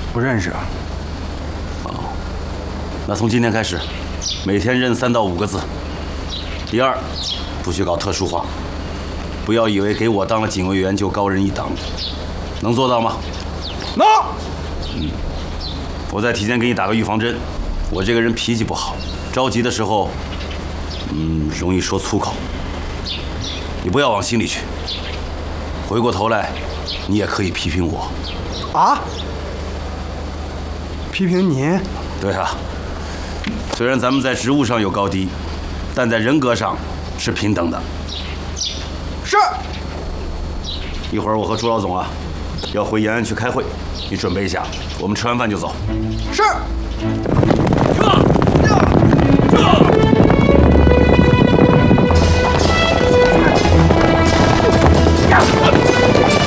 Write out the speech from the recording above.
不认识。 哦，那从今天开始，每天认3到5个字。第二，不许搞特殊化，不要以为给我当了警卫员就高人一等，能做到吗？ 能。 我再提前给你打个预防针，我这个人脾气不好，着急的时候，容易说粗口。你不要往心里去，回过头来，你也可以批评我。 啊？批评您？ 对啊，虽然咱们在职务上有高低，但在人格上是平等的。 是。 一会儿我和朱老总啊，要回延安去开会，你准备一下，我们吃完饭就走。 是。 去吧。